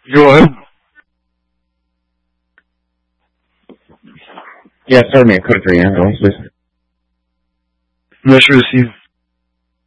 Go ahead. Yeah, certainly I could for you. Yes, receive.